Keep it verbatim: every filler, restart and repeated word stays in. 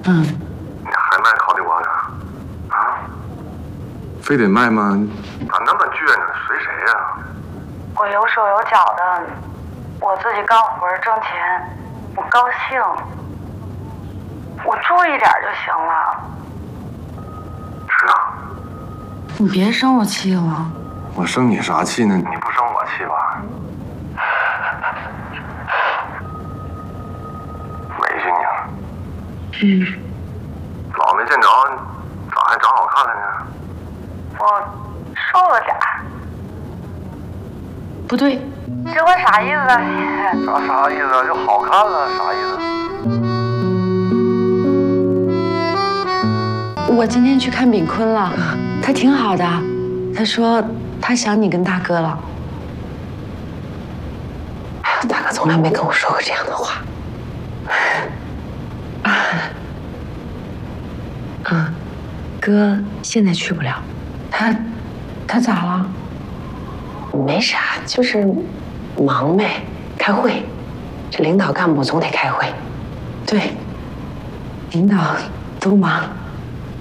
嗯。 你还卖考虑我呢？啊？ 非得卖吗？ 咋那么倔呢？随谁呀？ 我有手有脚的，我自己干活挣钱，我高兴，我注意点就行了。 是啊。 你别生我气了。 我生你啥气呢？ 你不生我气吧？委屈你了。 嗯。 老没见着，咋还长好看了呢？ 我瘦了点儿。不对，这话啥意思啊你？ 啥啥意思啊？就好看了，啥意思？我今天去看炳坤了，他挺好的。他说他想你跟大哥了。 哎呦，大哥从来没跟我说过这样的话。 啊，嗯，哥现在去不了。他，他咋了？ 没啥，就是忙呗，开会。这领导干部总得开会。 对，领导都忙。